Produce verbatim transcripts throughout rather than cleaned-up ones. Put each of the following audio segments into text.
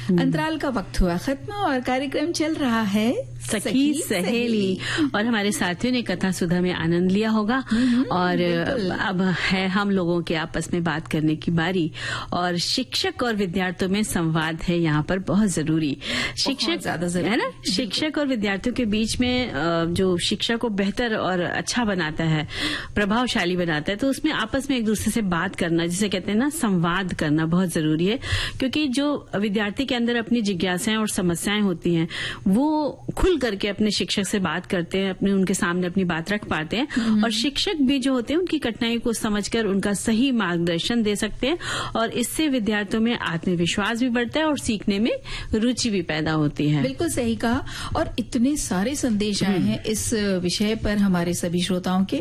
अंतराल का वक्त हुआ खत्म और कार्यक्रम चल रहा है सखी, सखी सहेली। और हमारे साथियों ने कथा सुधा में आनंद लिया होगा और अब है हम लोगों के आपस में बात करने की बारी। और शिक्षक और विद्यार्थियों में संवाद है यहाँ पर बहुत जरूरी। शिक्षक ज्यादा जरूरी है ना, शिक्षक और विद्यार्थियों के बीच में जो शिक्षा को बेहतर और अच्छा बनाता है, प्रभावशाली बनाता है, तो उसमें आपस में एक दूसरे से बात करना, जिसे कहते हैं ना संवाद करना, बहुत जरूरी है। क्योंकि जो विद्यार्थी के अंदर अपनी जिज्ञासाएं और समस्याएं होती हैं वो खुल करके अपने शिक्षक से बात करते हैं, अपने उनके सामने अपनी बात रख पाते हैं और शिक्षक भी जो होते हैं उनकी कठिनाई को समझकर उनका सही मार्गदर्शन दे सकते हैं और इससे विद्यार्थियों में आत्मविश्वास भी बढ़ता है और सीखने में रुचि भी पैदा होती है। बिल्कुल सही कहा। और इतने सारे संदेश आए हैं इस विषय पर हमारे सभी श्रोताओं के।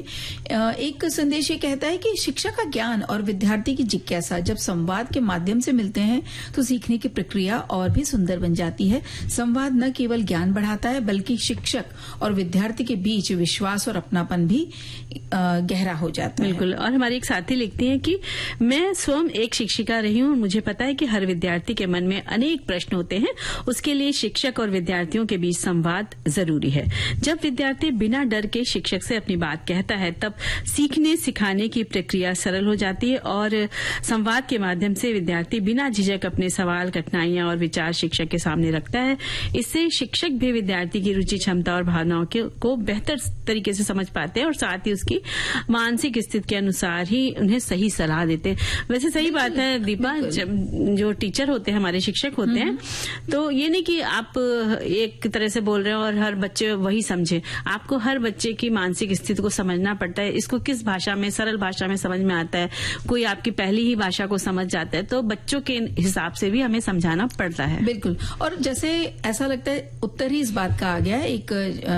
एक संदेश ये कहता है कि शिक्षा का ज्ञान और विद्यार्थी की जिज्ञासा जब संवाद के माध्यम से मिलते हैं तो सीखने की प्रक्रिया और भी सुंदर बन जाती है। संवाद न केवल ज्ञान बढ़ाता है बल्कि शिक्षक और विद्यार्थी के बीच विश्वास और अपनापन भी गहरा हो जाता है। बिल्कुल। और हमारी एक साथी लिखती हैं कि मैं स्वयं एक शिक्षिका रही हूं, मुझे पता है कि हर विद्यार्थी के मन में अनेक प्रश्न होते हैं, उसके लिए शिक्षक और विद्यार्थियों के बीच संवाद जरूरी है। जब विद्यार्थी बिना डर के शिक्षक से अपनी बात कहता है तब सीखने सिखाने की प्रक्रिया सरल हो जाती है और संवाद के माध्यम से विद्यार्थी बिना झिझक अपने सवाल, कठिनाइयां और विचार शिक्षक के सामने रखता है। इससे शिक्षक भी विद्यार्थी की रुचि, क्षमता और भावनाओं को बेहतर तरीके से समझ पाते हैं और साथ ही उसकी मानसिक स्थिति के अनुसार ही उन्हें सही सलाह देते हैं। वैसे सही बात है दीपा, जो टीचर होते हैं, हमारे शिक्षक होते हैं, तो ये नहीं कि आप एक तरह से बोल रहे हो और हर बच्चे वही समझे। आपको हर बच्चे की मानसिक स्थिति को समझना पड़ता है, इसको किस भाषा में, सरल भाषा में समझ में आता है। कोई आपकी पहली ही भाषा को समझ जाता है तो बच्चों के हिसाब से भी हमें समझाना पड़ता है। बिल्कुल। और जैसे ऐसा लगता है उत्तर ही इस बात का आ गया एक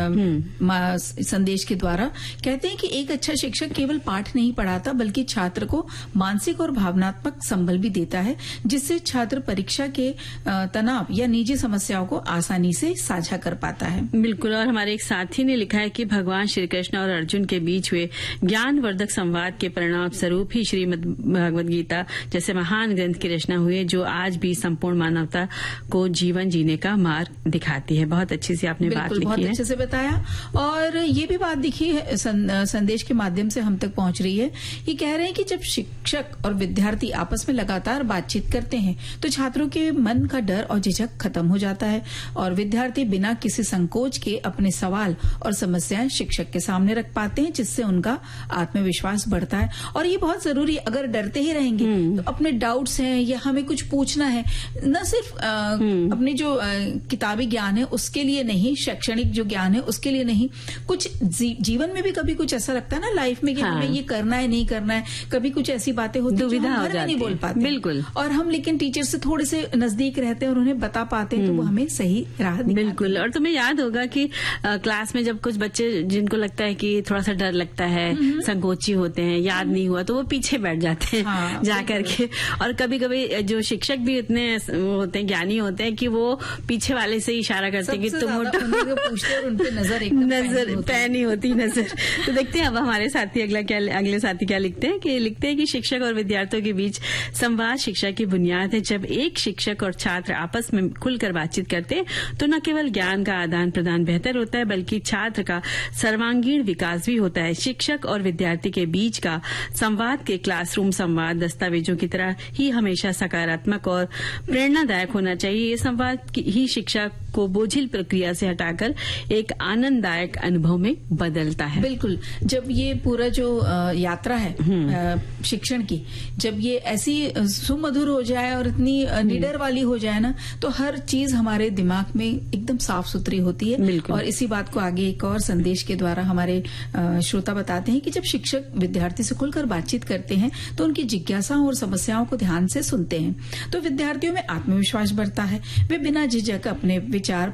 आ, संदेश के द्वारा। कहते हैं कि एक अच्छा शिक्षक केवल पाठ नहीं पढ़ाता बल्कि छात्र को मानसिक और भावनात्मक संबल भी देता है, जिससे छात्र परीक्षा के तनाव या निजी समस्याओं को आसानी से साझा कर पाता है। बिल्कुल। और हमारे एक साथी ने लिखा है कि भगवान श्री कृष्ण और अर्जुन के बीच हुए ज्ञानवर्धक संवाद के परिणाम स्वरूप ही श्रीमद् भगवद गीता जैसे महान ग्रंथ की रचना हुई है, जो आज भी संपूर्ण मानवता को जीवन जीने का मार्ग दिखाती है। बहुत अच्छी सी आपने बात लिखी है, बहुत अच्छे से बताया। और ये भी बात दिखी है संदेश के माध्यम से हम तक पहुंच रही है। ये कह रहे हैं कि जब शिक्षक और विद्यार्थी आपस में लगातार बातचीत करते हैं तो छात्रों के मन का डर और झिझक खत्म हो जाता है और विद्यार्थी बिना किसी संकोच के अपने सवाल और समस्याएं शिक्षक के सामने रख पाते हैं, जिससे उनका आत्मविश्वास बढ़ता है। और ये बहुत जरूरी है। अगर डरते ही रहेंगे तो अपने डाउट्स हैं या हमें कुछ पूछना है, न सिर्फ आ, अपने जो आ, किताबी ज्ञान है उसके लिए नहीं, शैक्षणिक जो ज्ञान है उसके लिए नहीं, कुछ जी, जीवन में भी कभी कुछ ऐसा लगता है ना लाइफ में कि हाँ। हमें ये करना है नहीं करना है, कभी कुछ ऐसी बातें होती है जो हम घर में नहीं बोल पाते। बिल्कुल। और हम लेकिन टीचर से थोड़े से नजदीक रहते हैं और उन्हें बता पाते हैं तो वो हमें सही राह दिखाते हैं। बिल्कुल। और तुम्हें याद होगा कि आ, क्लास में जब कुछ बच्चे जिनको लगता है कि थोड़ा सा डर लगता है, संकोची होते हैं, याद नहीं हुआ, तो वो पीछे बैठ जाते हैं हाँ, जा करके। और कभी कभी जो शिक्षक भी इतने होते हैं, ज्ञानी होते हैं कि वो पीछे वाले से इशारा करते हैं कि तुम पूछते और उनपे नजर नजर पैनी होती नजर। तो देखते हैं अब हमारे साथी अगला क्या अगले साथी क्या लिखते हैं कि लिखते हैं कि शिक्षक और विद्यार्थियों के बीच संवाद शिक्षा की बुनियाद है। जब एक शिक्षक और छात्र आपस में खुलकर बातचीत करते हैं तो न केवल ज्ञान का आदान प्रदान बेहतर होता है बल्कि छात्र का सर्वांगीण विकास भी होता है। शिक्षक और विद्यार्थी के बीच का संवाद के क्लासरूम संवाद दस्तावेजों की तरह ही हमेशा सकारात्मक और प्रेरणादायक होना चाहिए। ये संवाद ही शिक्षा को बोझिल प्रक्रिया से हटाकर एक आनंददायक अनुभव में बदलता है। बिल्कुल। जब ये पूरा जो यात्रा है शिक्षण की, जब ये ऐसी सुमधुर हो जाए और इतनी निडर वाली हो जाए ना, तो हर चीज हमारे दिमाग में एकदम साफ सुथरी होती है। और इसी बात को आगे एक और संदेश के द्वारा हमारे श्रोता बताते हैं कि जब शिक्षक विद्यार्थी से खुलकर बातचीत करते हैं तो उनकी जिज्ञासाओं और समस्याओं को ध्यान से सुनते हैं तो विद्यार्थियों में आत्मविश्वास बढ़ता है। वे बिना झिझक अपने विचार